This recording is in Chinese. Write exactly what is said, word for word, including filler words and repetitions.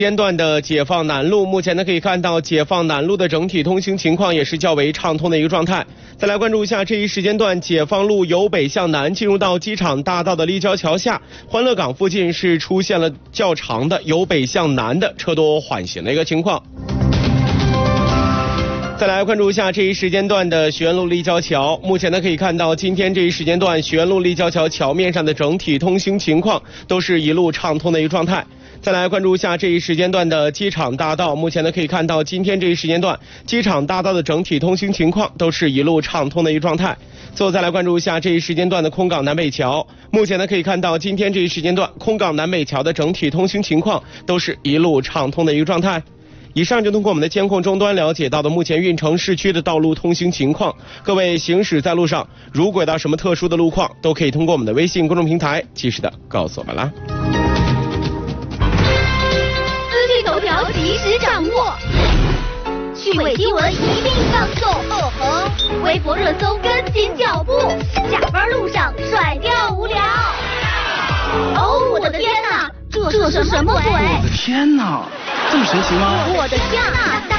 间段的解放南路，目前呢可以看到解放南路的整体通行情况也是较为畅通的一个状态。再来关注一下这一时间段解放路由北向南进入到机场大道的立交桥下，欢乐港附近是出现了较长的由北向南的车多缓行的一个情况。再来关注一下这一时间段的学院路立交桥，目前呢可以看到今天这一时间段学院路立交桥桥面上的整体通行情况都是一路畅通的一个状态。再来关注一下这一时间段的机场大道，目前呢可以看到今天这一时间段机场大道的整体通行情况都是一路畅通的一个状态。最后再来关注一下这一时间段的空港南北桥，目前呢可以看到今天这一时间段空港南北桥的整体通行情况都是一路畅通的一个状态。以上就通过我们的监控终端了解到的目前运城市区的道路通行情况。各位行驶在路上，如果遇到什么特殊的路况，都可以通过我们的微信公众平台及时的告诉我们啦。 资讯头条及时掌握，趣味新闻一并放送。哦吼，微博热搜跟紧脚步，下班路上甩掉无聊。哦，我的天哪，这是什么鬼？ 我的天哪！这么神奇吗？ 我的天哪！